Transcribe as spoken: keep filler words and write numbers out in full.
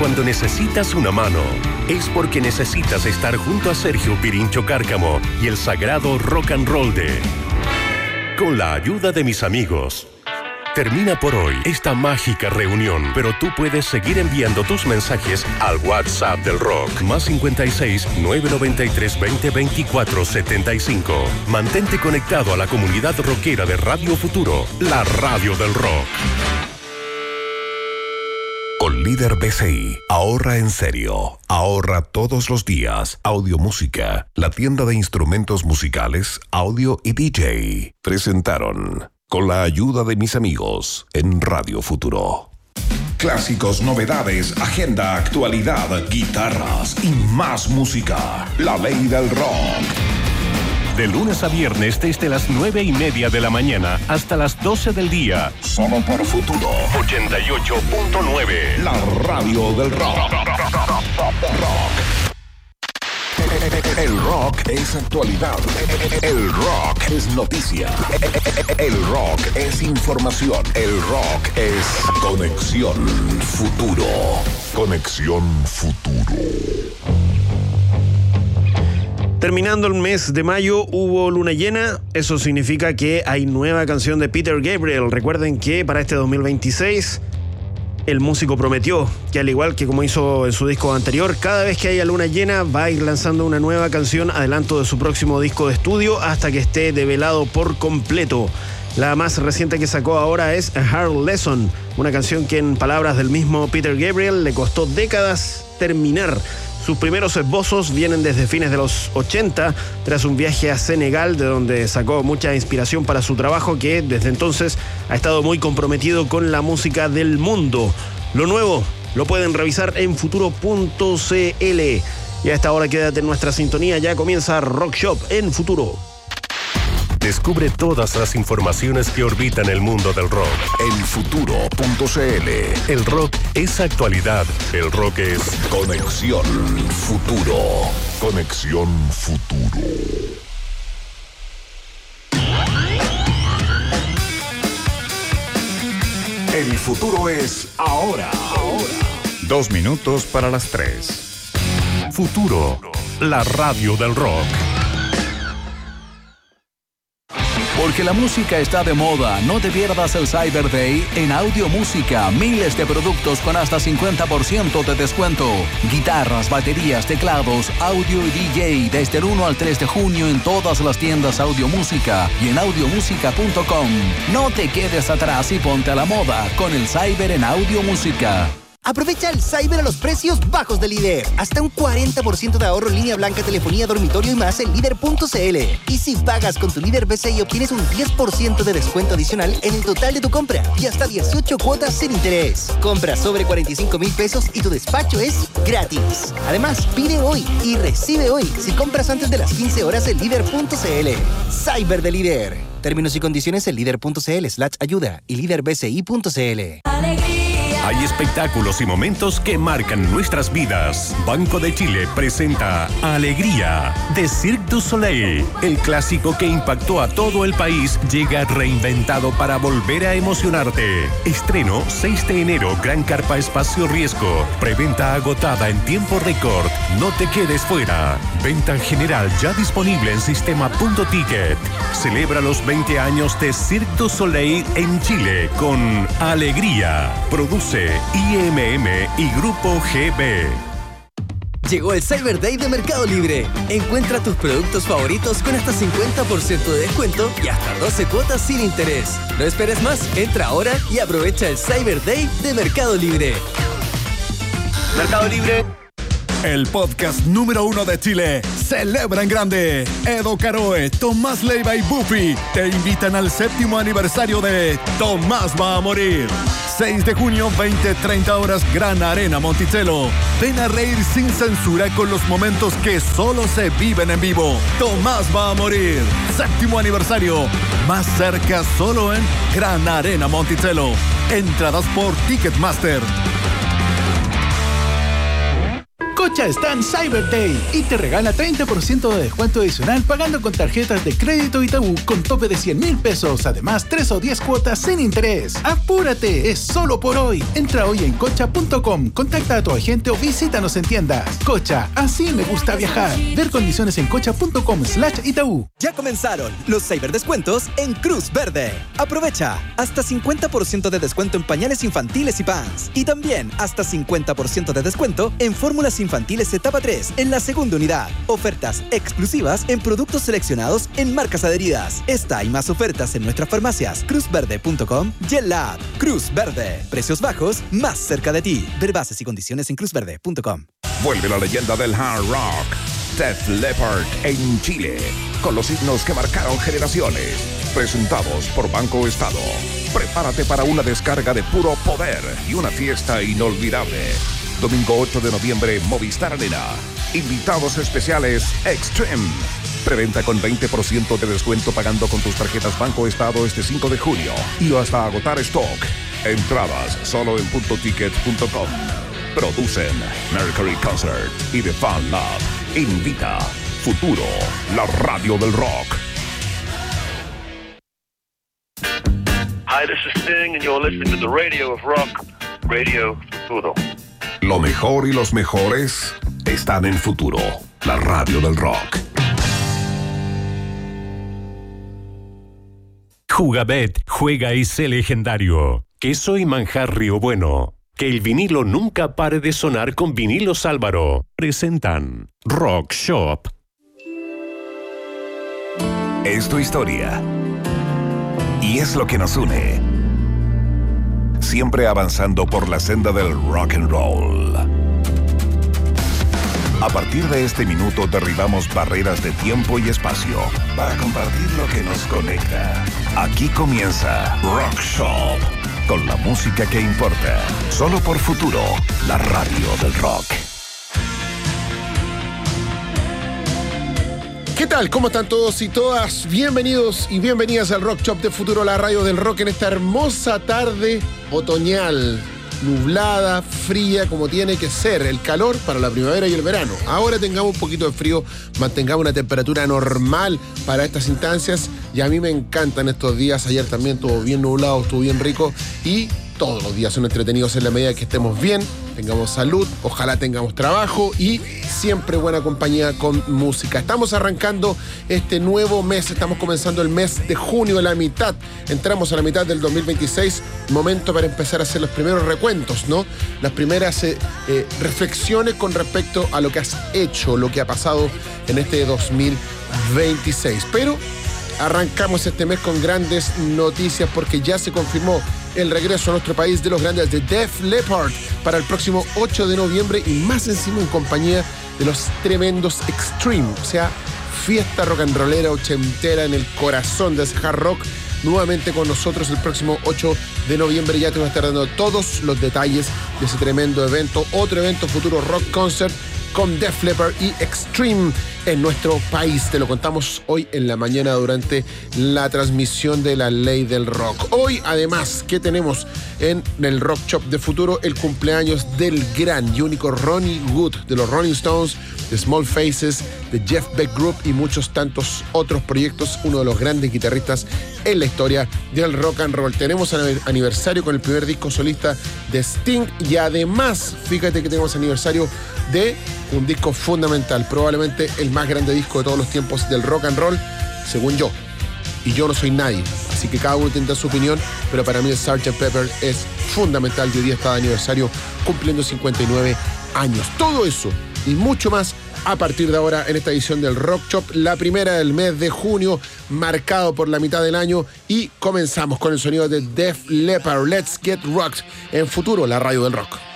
cuando necesitas una mano, es porque necesitas estar junto a Sergio Pirincho Cárcamo y el sagrado rock and roll de Con la ayuda de mis amigos. Termina por hoy esta mágica reunión, pero tú puedes seguir enviando tus mensajes al WhatsApp del rock, más cincuenta y seis, nueve noventa y tres, veinte, veinticuatro, setenta y cinco. Mantente conectado a la comunidad rockera de Radio Futuro, la radio del rock. Con Líder B C I, ahorra en serio, ahorra todos los días. Audio Música, la tienda de instrumentos musicales, audio y D J, presentaron Con la ayuda de mis amigos en Radio Futuro. Clásicos, novedades, agenda, actualidad, guitarras y más música. La ley del rock. De lunes a viernes desde las nueve y media de la mañana hasta las doce del día. Solo por Futuro ochenta y ocho punto nueve. La radio del rock. El rock es actualidad. El rock es noticia. El rock es información. El rock es Conexión Futuro. Conexión Futuro. Terminando el mes de mayo hubo luna llena, eso significa que hay nueva canción de Peter Gabriel. Recuerden que para este dos mil veintiséis el músico prometió que, al igual que como hizo en su disco anterior, cada vez que haya luna llena va a ir lanzando una nueva canción, adelanto de su próximo disco de estudio, hasta que esté develado por completo. La más reciente que sacó ahora es A Hard Lesson, una canción que, en palabras del mismo Peter Gabriel, le costó décadas terminar. Sus primeros esbozos vienen desde fines de los ochenta, tras un viaje a Senegal, de donde sacó mucha inspiración para su trabajo, que desde entonces ha estado muy comprometido con la música del mundo. Lo nuevo lo pueden revisar en futuro punto c l. Y a esta hora quédate en nuestra sintonía, ya comienza Rock Shop en Futuro. Descubre todas las informaciones que orbitan el mundo del rock en futuro punto c l. El rock es actualidad. El rock es Conexión Futuro. Conexión Futuro. El futuro es ahora. Ahora. Dos minutos para las tres. Futuro, la radio del rock. Porque la música está de moda, no te pierdas el Cyber Day en Audio Música. Miles de productos con hasta cincuenta por ciento de descuento. Guitarras, baterías, teclados, audio y D J desde el uno al tres de junio en todas las tiendas Audio Música y en audio música punto com. No te quedes atrás y ponte a la moda con el Cyber en Audio Música. Aprovecha el Cyber a los precios bajos de Líder. Hasta un cuarenta por ciento de ahorro en línea blanca, telefonía, dormitorio y más en líder punto c l. Y si pagas con tu Líder B C I, obtienes un diez por ciento de descuento adicional en el total de tu compra y hasta dieciocho cuotas sin interés. Compra sobre cuarenta y cinco mil pesos y tu despacho es gratis. Además, pide hoy y recibe hoy si compras antes de las quince horas en líder punto c l. Cyber de Líder. Términos y condiciones en líder punto c l slash ayuda y líder b c i punto c l. Hay espectáculos y momentos que marcan nuestras vidas. Banco de Chile presenta Alegría de Cirque du Soleil. El clásico que impactó a todo el país llega reinventado para volver a emocionarte. Estreno seis de enero, Gran Carpa Espacio Riesgo. Preventa agotada en tiempo récord. No te quedes fuera. Venta general ya disponible en sistema punto ticket. Celebra los veinte años de Cirque du Soleil en Chile con Alegría. Produce I M M y Grupo G B. Llegó el Cyber Day de Mercado Libre. Encuentra tus productos favoritos con hasta cincuenta por ciento de descuento y hasta doce cuotas sin interés. No esperes más, entra ahora y aprovecha el Cyber Day de Mercado Libre. Mercado Libre. El podcast número uno de Chile celebra en grande. Edo Caroe, Tomás Leiva y Buffy te invitan al séptimo aniversario de Tomás va a morir. seis de junio, veinte treinta horas, Gran Arena Monticello. Ven a reír sin censura con los momentos que solo se viven en vivo. Tomás va a morir. Séptimo aniversario. Más cerca solo en Gran Arena Monticello. Entradas por Ticketmaster. Cocha está en Cyber Day y te regala treinta por ciento de descuento adicional pagando con tarjetas de crédito Itaú con tope de cien mil pesos. Además, tres o diez cuotas sin interés. ¡Apúrate! Es solo por hoy. Entra hoy en cocha punto com, contacta a tu agente o visítanos en tiendas. Cocha, así me gusta viajar. Ver condiciones en cocha punto com slash Itaú. Ya comenzaron los cyberdescuentos en Cruz Verde. Aprovecha hasta cincuenta por ciento de descuento en pañales infantiles y pants. Y también hasta cincuenta por ciento de descuento en fórmulas infantiles etapa tres en la segunda unidad. Ofertas exclusivas en productos seleccionados en marcas adheridas. Esta y más ofertas en nuestras farmacias cruz verde punto com y en la app Cruz Verde. Precios bajos más cerca de ti. Ver bases y condiciones en cruz verde punto com. Vuelve la leyenda del hard rock, Def Leppard en Chile, con los signos que marcaron generaciones. Presentados por Banco Estado. Prepárate para una descarga de puro poder y una fiesta inolvidable. Domingo ocho de noviembre, Movistar Arena. Invitados especiales Extreme. Preventa con veinte por ciento de descuento pagando con tus tarjetas Banco Estado este cinco de junio y hasta agotar stock. Entradas solo en punto ticket punto com. Producen Mercury Concert y The Fan Lab. Invita Futuro, la radio del rock. Hi, this is Sting and you're listening to the radio of rock, Radio Futuro. Lo mejor y los mejores están en Futuro, la radio del rock. Jugabet, juega y sé legendario. Queso y manjar Río Bueno. Que el vinilo nunca pare de sonar con Vinilos Álvaro. Presentan Rock Shop. Es tu historia. Y es lo que nos une. Siempre avanzando por la senda del rock and roll. A partir de este minuto derribamos barreras de tiempo y espacio para compartir lo que nos conecta. Aquí comienza Rock Shop, con la música que importa. Solo por Futuro, la radio del rock. ¿Qué tal? ¿Cómo están todos y todas? Bienvenidos y bienvenidas al Rock Shop de Futuro, la radio del rock, en esta hermosa tarde otoñal, nublada, fría, como tiene que ser. El calor para la primavera y el verano. Ahora tengamos un poquito de frío, mantengamos una temperatura normal para estas instancias, y a mí me encantan estos días. Ayer también estuvo bien nublado, estuvo bien rico, y todos los días son entretenidos en la medida que estemos bien, tengamos salud, ojalá tengamos trabajo y siempre buena compañía con música. Estamos arrancando este nuevo mes, estamos comenzando el mes de junio, la mitad. Entramos a la mitad del dos mil veintiséis, momento para empezar a hacer los primeros recuentos, ¿no? Las primeras eh, eh, reflexiones con respecto a lo que has hecho, lo que ha pasado en este dos mil veintiséis. Pero arrancamos este mes con grandes noticias porque ya se confirmó el regreso a nuestro país de los grandes de Def Leppard para el próximo ocho de noviembre, y más encima en compañía de los tremendos Extreme, o sea, fiesta rock and rollera ochentera en el corazón de ese hard rock. Nuevamente con nosotros el próximo ocho de noviembre. Ya te voy a estar dando todos los detalles de ese tremendo evento, otro evento Futuro Rock Concert con Def Leppard y Extreme en nuestro país. Te lo contamos hoy en la mañana durante la transmisión de La Ley del Rock. Hoy, además, ¿qué tenemos en el Rock Shop de Futuro? El cumpleaños del gran y único Ronnie Wood, de los Rolling Stones, de Small Faces, de Jeff Beck Group y muchos tantos otros proyectos. Uno de los grandes guitarristas en la historia del rock and roll. Tenemos aniversario con el primer disco solista de Sting, y además, fíjate que tenemos aniversario de un disco fundamental, probablemente el más grande disco de todos los tiempos del rock and roll, según yo. Y yo no soy nadie, así que cada uno tendrá su opinión, pero para mí el sergeant Pepper es fundamental, y hoy día está de aniversario cumpliendo cincuenta y nueve años. Todo eso y mucho más a partir de ahora en esta edición del Rock Shop, la primera del mes de junio, marcado por la mitad del año, y comenzamos con el sonido de Def Leppard. Let's Get Rocked en Futuro, la radio del rock.